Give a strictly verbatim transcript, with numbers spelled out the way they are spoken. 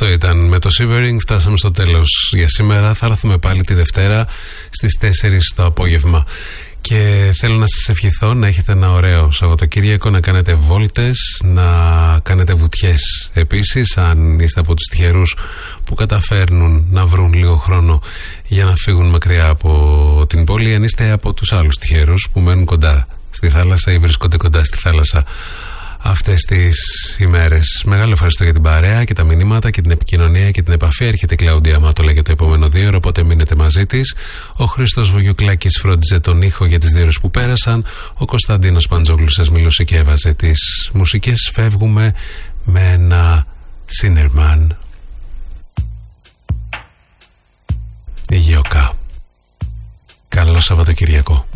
Αυτό ήταν. Με το Shivering φτάσαμε στο τέλος για σήμερα. Θα έρθουμε πάλι τη Δευτέρα στις τέσσερις το απόγευμα. Και θέλω να σας ευχηθώ να έχετε ένα ωραίο Σαββατοκύριακο, να κάνετε βόλτες, να κάνετε βουτιές. Επίσης, αν είστε από τους τυχερούς που καταφέρνουν να βρουν λίγο χρόνο για να φύγουν μακριά από την πόλη, αν είστε από τους άλλους τυχερούς που μένουν κοντά στη θάλασσα ή βρίσκονται κοντά στη θάλασσα αυτές τις ημέρες. Μεγάλο ευχαριστώ για την παρέα και τα μηνύματα και την επικοινωνία και την επαφή. Έρχεται η Κλαούντια Μάτολα για το επόμενο δύο ώρο, οπότε μείνετε μαζί της. Ο Χρήστος Βογιουκλάκης φρόντιζε τον ήχο για τις δύο ώρες που πέρασαν. Ο Κωνσταντίνος Παντζόγλους σας μιλούσε και έβαζε τις μουσικές. Φεύγουμε με ένα Σίνερμαν. Υγειοκά. Καλό Σαββατοκυριακό.